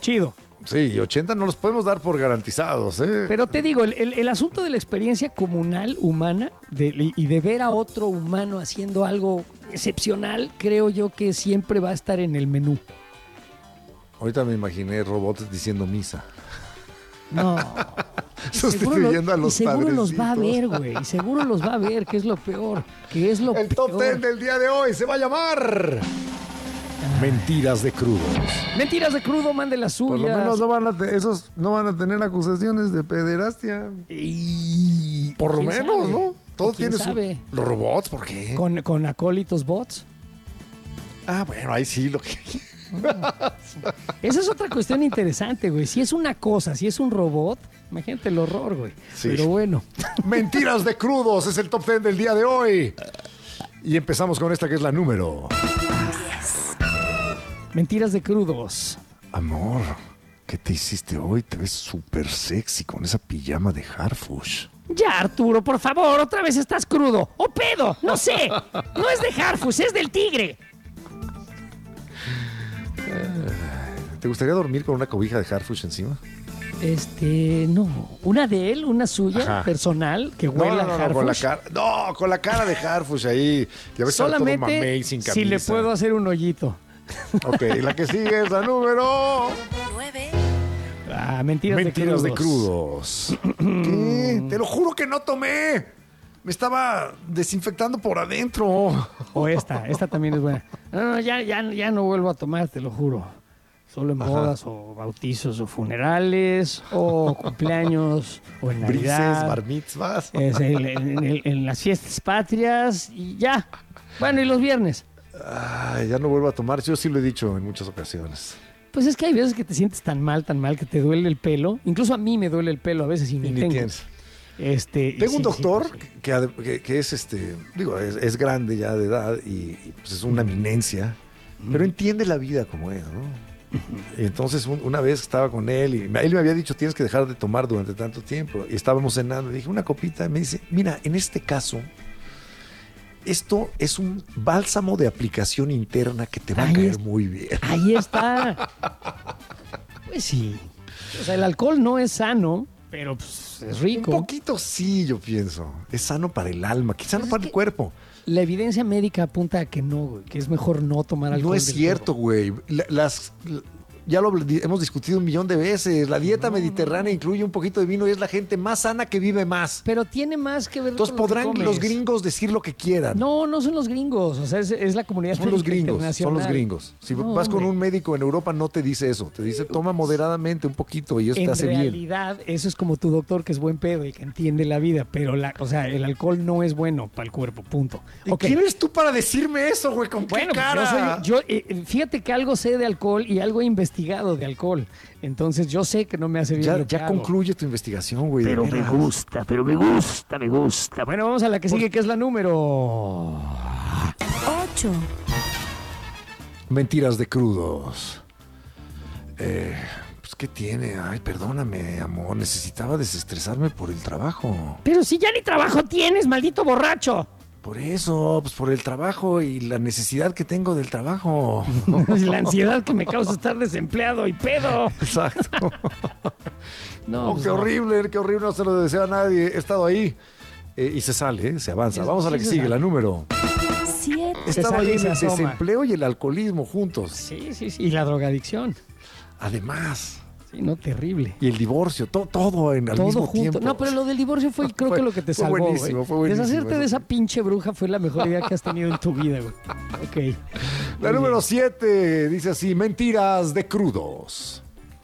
chido. Sí, y 80 no los podemos dar por garantizados, ¿eh? Pero te digo, el asunto de la experiencia comunal humana y de ver a otro humano haciendo algo excepcional, creo yo que siempre va a estar en el menú. Ahorita me imaginé robots diciendo misa. No. Sustituyendo a los seguro padrecitos. los va a ver, güey. Y seguro los va a ver, que es lo peor. El top 10 del día de hoy se va a llamar... Mentiras de crudos. Mentiras de crudo, mande las suyas. Por lo menos esos no van a tener acusaciones de pederastia. Y... Por lo ¿quién menos, sabe? ¿no? Todos ¿Quién tienen sabe? los robots, ¿por qué? Con acólitos bots. Ah, bueno, ahí sí lo que... Esa es otra cuestión interesante, güey. Si es una cosa, si es un robot, imagínate el horror, güey. Sí. Pero bueno. Mentiras de crudos es el top 10 del día de hoy. Y empezamos con esta que es la número... Mentiras de crudos. Amor, ¿qué te hiciste hoy? Te ves súper sexy con esa pijama de Harfush. Ya, Arturo, por favor, otra vez estás crudo. ¡O pedo! No sé. No es de Harfus, es del tigre. ¿Te gustaría dormir con una cobija de Harfush encima? No. Una de él, una suya, Ajá. personal, que huela a Harfush. con la cara de Harfush ahí. Ya ves, todo mamey, Solamente sin camisa. si le puedo hacer un hoyito. Ok, la que sigue es la número... 9. Mentiras de crudos. ¿Qué? Te lo juro que no tomé. Me estaba desinfectando por adentro. O esta también es buena. No, ya no vuelvo a tomar, te lo juro. Solo en bodas o bautizos o funerales o cumpleaños o en Brises, Navidad. bar mitzvahs. En las fiestas patrias y ya. Bueno, y los viernes. Ay, ya no vuelvo a tomar. Yo sí lo he dicho en muchas ocasiones. Pues es que hay veces que te sientes tan mal que te duele el pelo. Incluso a mí me duele el pelo a veces y ni tengo. Tienes. Tengo un doctor que es es grande ya de edad y pues es una eminencia, pero entiende la vida como es, ¿no? Y entonces una vez estaba con él y él me había dicho tienes que dejar de tomar durante tanto tiempo y estábamos cenando y dije una copita y me dice mira, en este caso esto es un bálsamo de aplicación interna que te va a caer muy bien. Ahí está. Pues sí. O sea, el alcohol no es sano, pero pues, es rico. Un poquito sí, yo pienso. Es sano para el alma, quizá Pues no para el cuerpo. La evidencia médica apunta a que no, güey, que es mejor no tomar alcohol. No es del cierto, todo. güey. Ya lo hemos discutido 1,000,000 de veces. La dieta mediterránea incluye un poquito de vino y es la gente más sana que vive más. Pero tiene más que ver Entonces con lo que podrán comes. los gringos decir lo que quieran. No son los gringos. O sea, es la comunidad Son los médica gringos, internacional. son los gringos. Si No, vas con hombre. un médico en Europa no te dice eso. Te dice toma moderadamente un poquito y eso te hace En bien. realidad, eso es como tu doctor que es buen pedo y que entiende la vida. Pero, el alcohol no es bueno para el cuerpo, punto. ¿Y Ok. quién eres tú para decirme eso, güey? ¿Con Bueno, qué pues cara? fíjate que algo sé de alcohol y algo he investigado de alcohol. Entonces yo sé que no me hace bien. Ya concluye tu investigación, güey. Pero de me veras. gusta. Bueno, vamos a la que sigue, que es la número 8. Mentiras de crudos. Pues, ¿qué tiene? Ay, perdóname, amor. Necesitaba desestresarme por el trabajo. Pero si ya ni trabajo tienes, maldito borracho. Por eso, pues por el trabajo y la necesidad que tengo del trabajo. La ansiedad que me causa estar desempleado y pedo. Exacto. No, pues qué horrible, no se lo deseo a nadie. He estado ahí. Y se sale, se avanza. Vamos a la que se sigue, sale. la número. 7. Estaba sale ahí y en se el asoma. desempleo y el alcoholismo juntos. Sí. Y la drogadicción. Además. Sí, no, terrible. Y el divorcio, todo al Todo mismo junto. tiempo. No, pero lo del divorcio fue creo que lo que te fue salvó, buenísimo, güey. fue buenísimo Deshacerte eso. de esa pinche bruja fue la mejor idea que has tenido en tu vida, güey. Ok. La número 7 dice así, mentiras de crudos.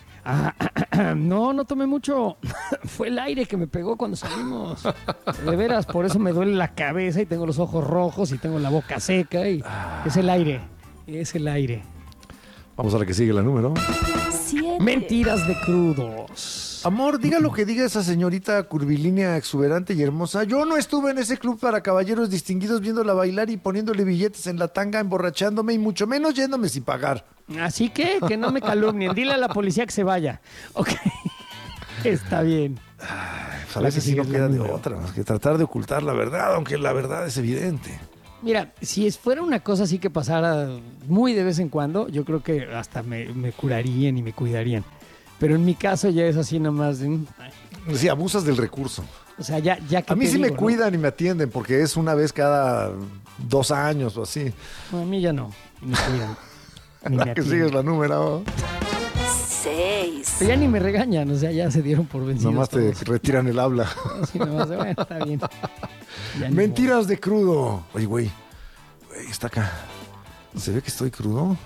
No tomé mucho. Fue el aire que me pegó cuando salimos. De veras, por eso me duele la cabeza y tengo los ojos rojos y tengo la boca seca. Y es el aire. Es el aire. Vamos a la que sigue, la número. 7. Mentiras de crudos. Amor, diga lo que diga esa señorita curvilínea, exuberante y hermosa. Yo no estuve en ese club para caballeros distinguidos viéndola bailar y poniéndole billetes en la tanga, emborrachándome y mucho menos yéndome sin pagar. Así que no me calumnien. Dile a la policía que se vaya. Ok. Está bien. Pues a veces sí no queda de otra, más que tratar de ocultar la verdad, aunque la verdad es evidente. Mira, si fuera una cosa así que pasara muy de vez en cuando, yo creo que hasta me curarían y me cuidarían. Pero en mi caso ya es así nomás. Sí, abusas del recurso. O sea, ya que A mí te sí me digo, ¿no? cuidan y me atienden porque es una vez cada 2 años o así. No, a mí ya no. Ni me cuidan. Ni me La que atienden. sigues la número. 6, Pero ya ni me regañan, o sea, ya se dieron por vencidos. Nomás te todos. retiran el habla. Sí, nomás, bueno, está bien. Ya ni Mentiras de crudo. Oye, güey, está acá. ¿Se ve que estoy crudo? modo.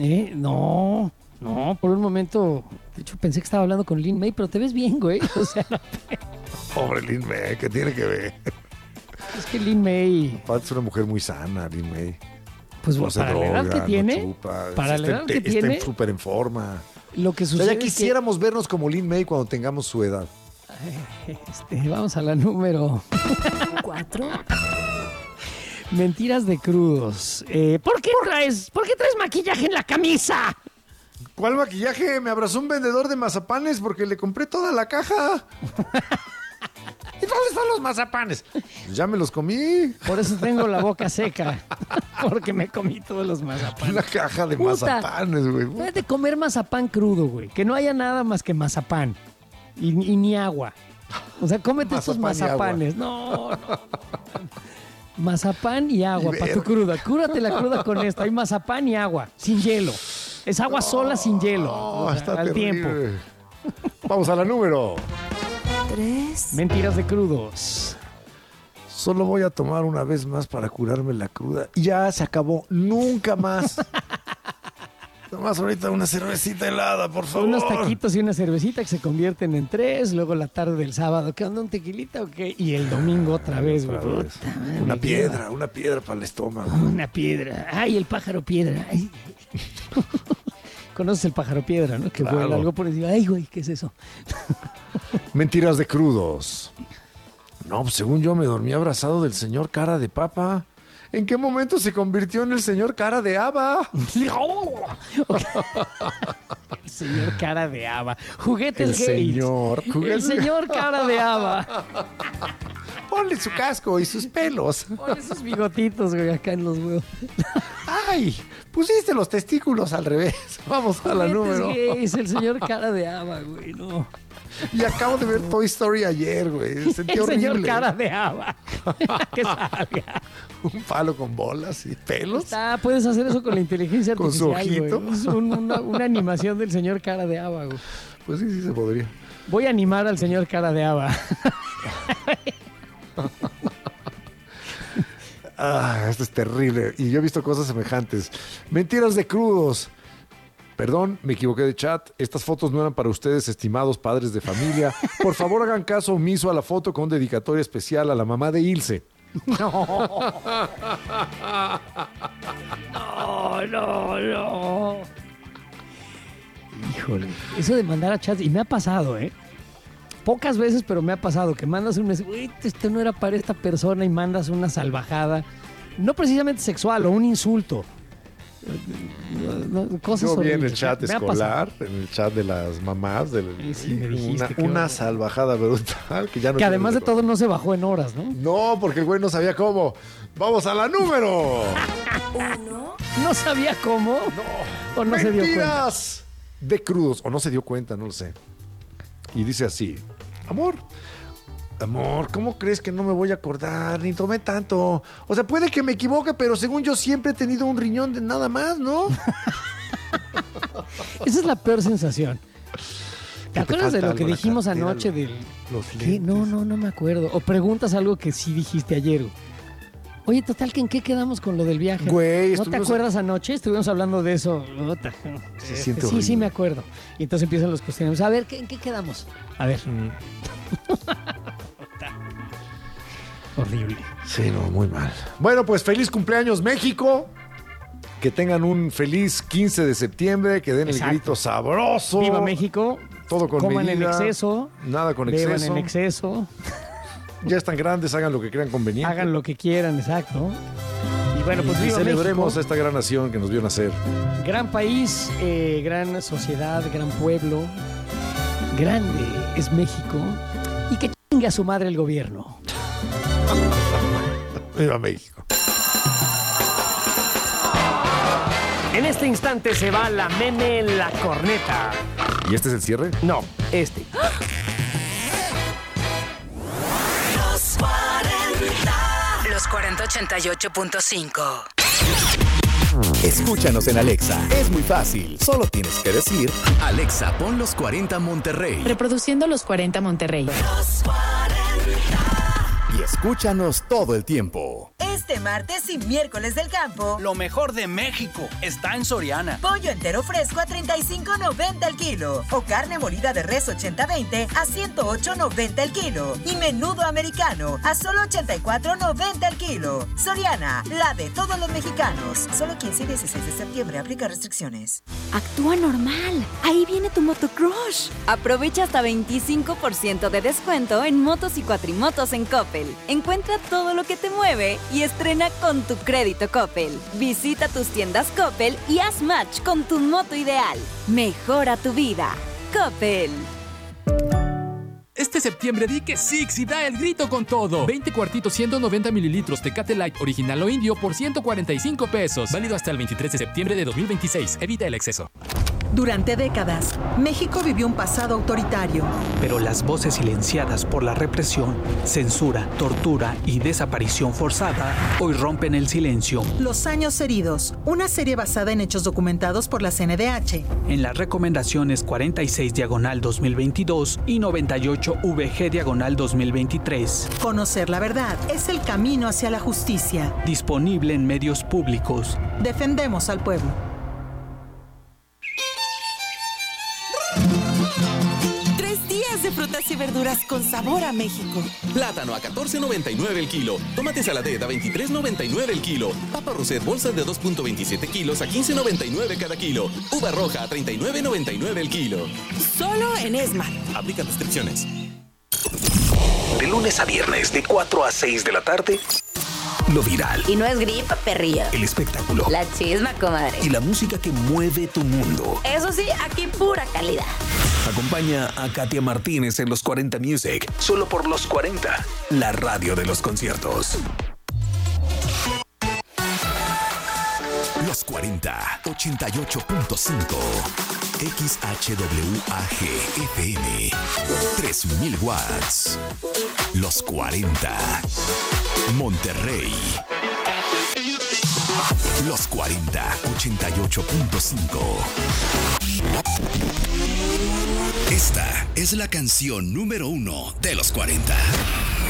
No, por un momento, de hecho pensé que estaba hablando con Lin May, pero te ves bien, güey. O sea, Pobre Lin May, ¿qué tiene que ver? es que Lin May, Aparte es una mujer muy sana, Lin May. pues No se para la edad droga, que no tiene, chupa, para la edad que tiene, está súper en forma. lo que O sea, sucede ya quisiéramos vernos como Lin May cuando tengamos su edad. es que, vamos a la número 4, mentiras de crudos. ¿Por qué traes maquillaje en la camisa? ¿Cuál maquillaje? Me abrazó un vendedor de mazapanes porque le compré toda la caja. ¿Y dónde están los mazapanes? Ya me los comí. Por eso tengo la boca seca, porque me comí todos los mazapanes. Una caja de Puta. mazapanes, güey. Debes de comer mazapán crudo, güey. Que no haya nada más que mazapán. Y ni agua. O sea, cómete estos Mazapán y agua. mazapanes. No. Mazapán y agua Y para tu cruda. Cúrate la cruda con esto. Hay mazapán y agua, sin hielo. Es agua sola sin hielo. No, O sea, está al terrible. tiempo. Vamos a la número. 3, Mentiras de crudos. Solo voy a tomar una vez más para curarme la cruda. Y ya se acabó. Nunca más. Nomás ahorita una cervecita helada, por favor. Unos taquitos y una cervecita que se convierten en 3. Luego la tarde del sábado. ¿Qué onda? ¿Un tequilita o qué? Y el domingo otra vez, güey. Otra vez. Puta madre, Una piedra para el estómago. Una piedra. Ay, el pájaro piedra. Ay. Conoces el pájaro piedra, ¿no? Que Claro. vuela algo por encima. Ay, güey, ¿qué es eso? Mentiras de crudos. No, pues según yo me dormí abrazado del señor cara de papa. ¿En qué momento se convirtió en el señor cara de haba? El señor cara de haba. Juguetes El gays. señor. El señor cara de haba. Ponle su casco y sus pelos. Pon esos bigotitos, güey, acá en los huevos. ¡Ay! Pusiste los testículos al revés. Vamos a la Juguetes número. gays, el señor cara de haba, güey, no. Y acabo de ver Toy Story ayer, güey. Sentí El horrible. señor cara de haba. Que salga. Un palo con bolas y pelos. Puedes hacer eso con la inteligencia Con su artificial, ojito. güey. Es una animación del señor cara de haba, güey. Pues sí, sí se podría. Voy a animar al señor cara de haba. Ah, esto es terrible. Y yo he visto cosas semejantes. Mentiras de crudos. Perdón, me equivoqué de chat. Estas fotos no eran para ustedes, estimados padres de familia. Por favor, hagan caso omiso a la foto con dedicatoria especial a la mamá de Ilse. No. Híjole. Eso de mandar a chats, y me ha pasado, ¿eh? Pocas veces, pero me ha pasado que mandas un mensaje, uy, esto no era para esta persona, y mandas una salvajada. No precisamente sexual, o un insulto. Cosas Yo vi en el horribles. chat Me ha pasado. escolar, en el chat de las mamás, Sí, me dijiste que una horror. salvajada brutal. Que, ya no Que tiene además de récord. todo no se bajó en horas, ¿no? No, porque el güey no sabía cómo. Vamos a la número. 1, No sabía cómo. O no se dio cuenta. Mentiras de crudos. O no se dio cuenta, no lo sé. Y dice así. Amor, ¿cómo crees que no me voy a acordar? Ni tomé tanto. O sea, puede que me equivoque, pero según yo siempre he tenido un riñón de nada más, ¿no? Esa es la peor sensación. ¿Te te acuerdas de falta lo que algo, la dijimos cartera, anoche del... Los ¿Qué? lentes. No me acuerdo. O preguntas algo que sí dijiste ayer. Güey. Oye, total, ¿que en qué quedamos con lo del viaje? Güey, ¿No te estuvimos- acuerdas anoche? Estuvimos hablando de eso. Ota. Se siente Sí, horrible. me acuerdo. Y entonces empiezan los cuestionamientos. A ver, ¿en qué quedamos? A ver. Horrible. Sí, no, muy mal. Bueno, pues feliz cumpleaños México. Que tengan un feliz 15 de septiembre, que den Exacto. el grito sabroso. Viva México. Todo con Coman medida. en exceso. Nada con Beban exceso. en exceso. Ya están grandes, hagan lo que crean conveniente. Hagan lo que quieran, exacto. Y bueno, pues y viva celebremos México. a esta gran nación que nos vio nacer. Gran país, gran sociedad, gran pueblo. Grande es México. Y que chingue a su madre el gobierno. Viva México. En este instante se va la Meme en la corneta. ¿Y este es el cierre? No, este. Los 4088.5. Escúchanos en Alexa. Es muy fácil. Solo tienes que decir: Alexa, pon los 40 Monterrey. Reproduciendo los 40 Monterrey. Y escúchanos todo el tiempo. Este martes y miércoles del campo, lo mejor de México está en Soriana. Pollo entero fresco a $35.90 el kilo. O carne molida de res 80-20 a $108.90 el kilo. Y menudo americano a solo $84.90 el kilo. Soriana, la de todos los mexicanos. Solo 15 y 16 de septiembre. Aplica restricciones. Actúa normal. Ahí viene tu motocrush. Aprovecha hasta 25% de descuento en motos y cuatrimotos en Coppel. Encuentra todo lo que te mueve y estrena con tu crédito Coppel. Visita tus tiendas Coppel y haz match con tu moto ideal. Mejora tu vida. Coppel. Este septiembre di que Six y da el grito con todo. 20 cuartitos 190 mililitros Tecate Light original o indio por $145. Válido hasta el 23 de septiembre de 2026. Evita el exceso. Durante décadas, México vivió un pasado autoritario. Pero las voces silenciadas por la represión, censura, tortura y desaparición forzada hoy rompen el silencio. Los años heridos, una serie basada en hechos documentados por la CNDH. En las recomendaciones 46/2022 y 98-VG/2023. Conocer la verdad es el camino hacia la justicia. Disponible en medios públicos. Defendemos al pueblo. De frutas y verduras con sabor a México. Plátano a $14.99 el kilo. Tomate saladet a $23.99 el kilo. Papa Roset bolsas de 2.27 kilos a $15.99 cada kilo. Uva roja a $39.99 el kilo. Solo en Esmar. Aplican restricciones. De lunes a viernes, de 4 a 6 de la tarde. Lo viral. Y no es gripa, perrillo. El espectáculo. La chisma, comadre. Y la música que mueve tu mundo. Eso sí, aquí pura calidad. Acompaña a Katia Martínez en Los 40 Music. Solo por Los 40. La radio de los conciertos. Los 40, 88.5. XHWAG FM. 3000 watts. Los 40. Monterrey. Los 40, 88.5. Esta es la canción número 1 de Los 40.